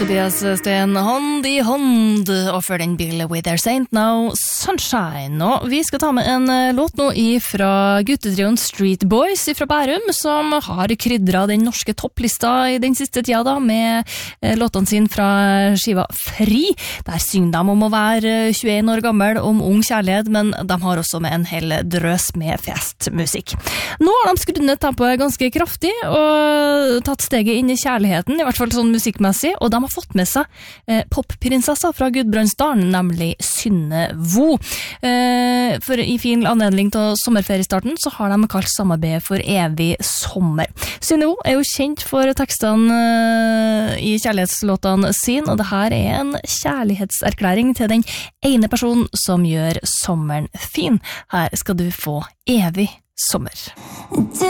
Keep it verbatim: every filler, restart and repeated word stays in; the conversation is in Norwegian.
Tobias Sten, hånd i hånd, og for den Bill with their Saint Now Sunshine. Og vi skal ta med en låt nå fra guttetrioen Street Boys fra Bærum, som har krydret den norske topplista i den siste tida da, med låtene sin fra skiva Fri. Der synger de om å være tjueen år gammel, om ung kjærlighet, men de har også med en hel drøs med festmusikk. Nå har de skrudd ned tempoet ganske kraftig, og tatt steget inn i kjærligheten, i hvert fall sånn musikkmessig, og de har fått med seg eh, popprinsessa fra Gudbrandsdalen, nemlig Synne Vo. Eh, for i fin anledning til sommerferiestarten så har de kalt samarbeidet for Evig sommer. Synne Vo er jo kjent for tekstene eh, i kjærlighetslåtene sin, og det her er en kjærlighetserklæring til den ene personen som gjør sommeren fin. Her skal du få Evig sommer.